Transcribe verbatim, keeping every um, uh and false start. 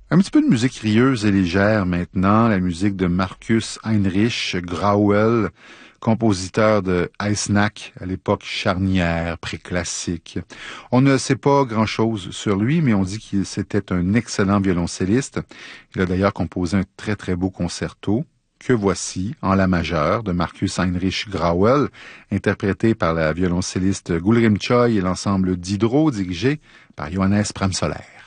Un petit peu de musique rieuse et légère maintenant, la musique de Marcus Heinrich Grauel, compositeur de Eisenach à l'époque charnière, préclassique. On ne sait pas grand-chose sur lui, mais on dit qu'il c'était un excellent violoncelliste. Il a d'ailleurs composé un très très beau concerto, que voici, en la majeure, de Marcus Heinrich Grauel, interprété par la violoncelliste Gulrim Choi et l'ensemble Diderot, dirigé par Johannes Pramsoller.